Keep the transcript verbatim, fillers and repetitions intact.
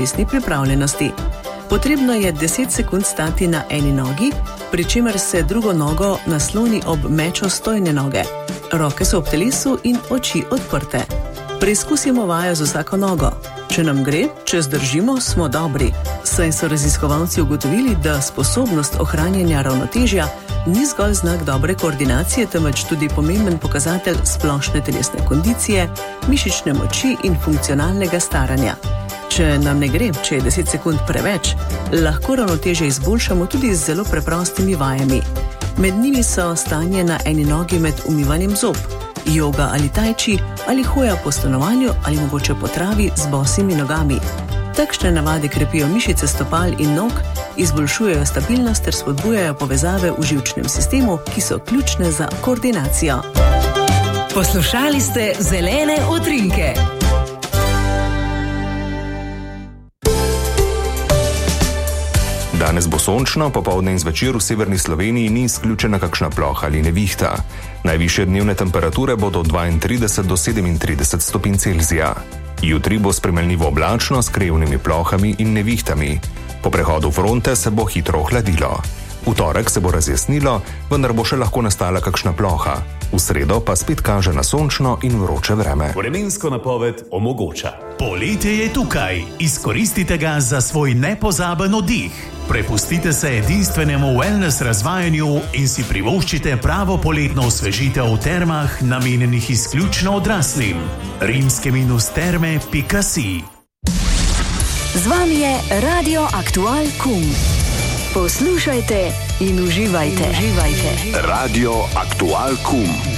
telesni pripravljenosti. Potrebno je deset sekund stati na eni nogi, pri čemer se drugo nogo nasloni ob mečo stojne noge. Roke so ob telesu in oči odprte. Preizkusimo vajo z vsako nogo. Če nam gre, če zdržimo, smo dobri. Saj so raziskovalci ugotovili, da sposobnost ohranjanja ravnotežja ni zgolj znak dobre koordinacije, temveč tudi pomemben pokazatelj splošne telesne kondicije, mišične moči in funkcionalnega staranja. Če nam ne gre, če je deset sekund preveč, lahko ravnotežje izboljšamo tudi z zelo preprostimi vajami. Med njimi so stanje na eni nogi med umivanjem zob, joga ali tai chi, ali hoja po stanovanju ali mogoče po travi z bosimi nogami. Takšne navade krepijo mišice stopal in nog, izboljšujejo stabilnost ter spodbujajo povezave v živčnem sistemu, ki so ključne za koordinacijo. Poslušali ste Zelene utrinke. Danes bo sončno, popoldne in zvečer v severni Sloveniji ni izključena kakšna ploha ali nevihta. Najvišje dnevne temperature bodo od dvaintrideset do sedemintrideset stopinj Celzija. Jutri bo spremenljivo oblačno s krajevnimi plohami in nevihtami. Po prehodu fronte se bo hitro ohladilo. V torek se bo razjasnilo, vendar bo še lahko nastala kakšna ploha. V sredo pa spet kaže na sončno in vroče vreme. Vremensko napoved omogoča. Poletje je tukaj. Izkoristite ga za svoj nepozaben oddih. Prepustite se edinstvenemu wellness razvajanju in si privoščite pravo poletno osvežitev v termah, namenjenih izključno odraslim. rimske minus terme pika si. Z vami je Radio Aktual Kum. Poslušajte in uživajte. In uživajte. Radio Aktual Kum.